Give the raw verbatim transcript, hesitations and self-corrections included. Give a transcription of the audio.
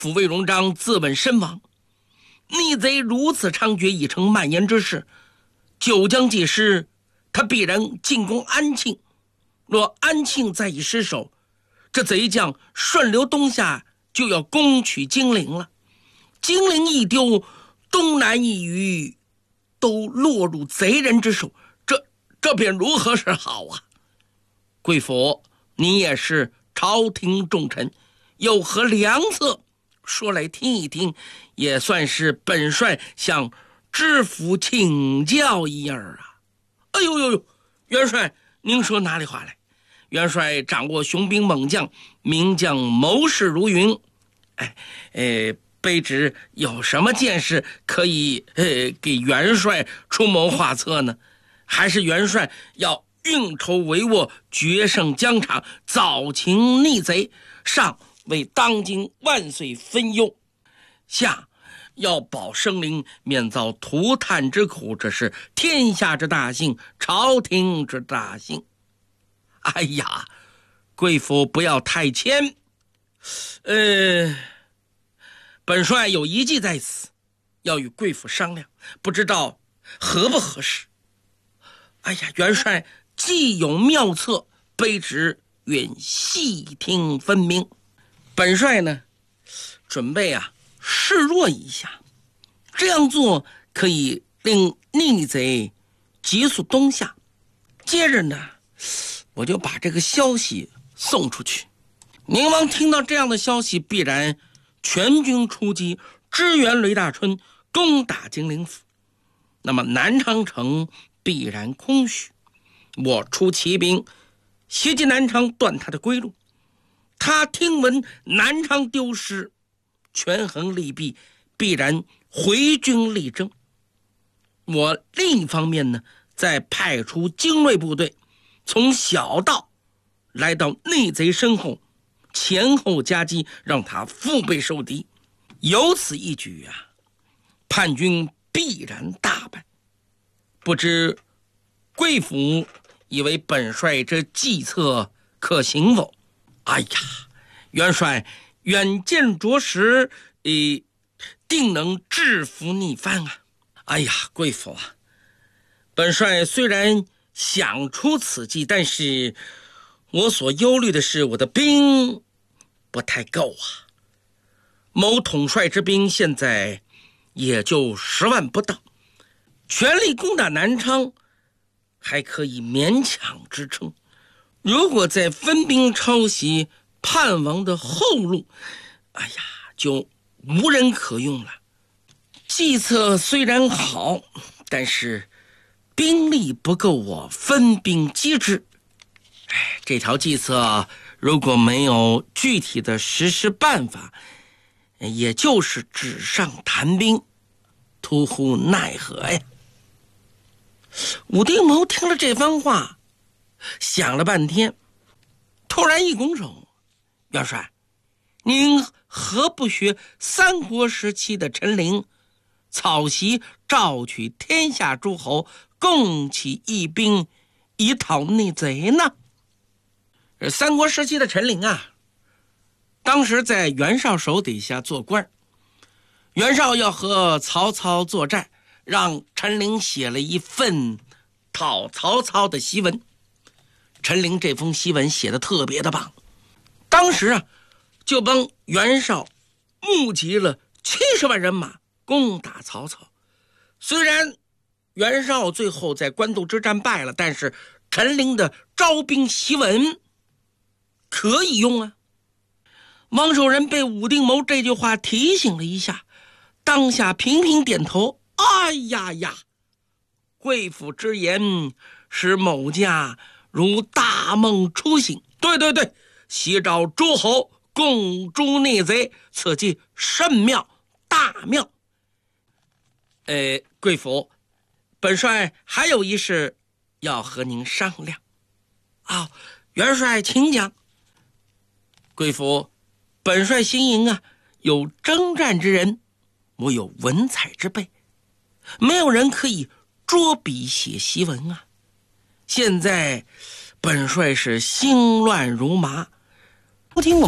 抚魏荣章自刎身亡。逆贼如此猖獗，已成蔓延之势。九江既失，他必然进攻安庆。若安庆再已失守，这贼将顺流东下，就要攻取金陵了。金陵一丢，东南一隅都落入贼人之手，这这便如何是好啊？贵府，你也是朝廷重臣，有何良策？说来听一听，也算是本帅向知府请教一样啊。哎呦呦呦，元帅，您说哪里话来？元帅掌握雄兵猛将，名将谋士如云。哎，呃，卑职有什么见识可以呃给元帅出谋划策呢？还是元帅要运筹帷幄，决胜疆场，早擒逆贼，上为当今万岁分忧，下要保生灵免遭涂炭之苦，这是天下之大幸，朝廷之大幸。哎呀，贵府不要太谦，呃，本帅有一计在此，要与贵府商量，不知道合不合适。哎呀，元帅既有妙策，卑职愿细听分明。本帅呢，准备啊示弱一下，这样做可以令逆贼急速东下。接着呢，我就把这个消息送出去。宁王听到这样的消息，必然全军出击，支援雷大春，攻打金陵府。那么南昌城必然空虚，我出骑兵袭击南昌，断他的归路。他听闻南昌丢失，权衡利弊，必然回军力争。我另一方面呢，再派出精锐部队，从小道来到内贼身后，前后夹击，让他腹背受敌。有此一举啊，叛军必然大败。不知贵府以为本帅这计策可行否？哎呀，元帅远见卓识，呃，定能制服逆藩啊！哎呀，贵府啊，本帅虽然想出此计，但是我所忧虑的是我的兵不太够啊。某统帅之兵现在也就十万不到，全力攻打南昌还可以勉强支撑。如果再分兵抄袭叛王的后路，哎呀，就无人可用了。计策虽然好，但是兵力不够我分兵击之。哎，这条计策如果没有具体的实施办法，也就是纸上谈兵，徒呼奈何呀。武定谋听了这番话，想了半天，突然一拱手：元帅，您何不学三国时期的陈琳，草席召取天下诸侯，共起义兵，以讨逆贼呢？三国时期的陈琳啊，当时在袁绍手底下做官，袁绍要和曹操作战，让陈琳写了一份讨曹操的檄文。陈琳这封檄文写得特别的棒，当时啊，就帮袁绍募集了七十万人马攻打曹操。虽然袁绍最后在官渡之战败了，但是陈琳的招兵檄文可以用啊。王守仁被武定谋这句话提醒了一下，当下频频点头。哎呀呀，贵府之言使某家如大梦初醒。对对对，袭召诸侯，共诛逆贼，此计甚妙，大妙。呃，贵府，本帅还有一事要和您商量。啊、哦，元帅请讲。贵府，本帅新营啊，有征战之人，我有文采之辈，没有人可以捉笔写檄文啊。现在本帅是心乱如麻，不听我